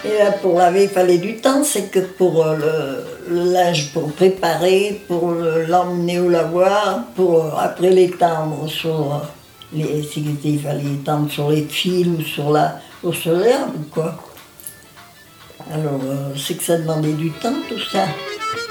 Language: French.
Et là, pour laver, il fallait du temps. C'est que pour le linge, pour préparer, pour l'emmener au lavoir, pour après l'étendre sur il fallait étendre sur les fils ou sur l'herbe, quoi. Alors, c'est que ça demandait du temps, tout ça.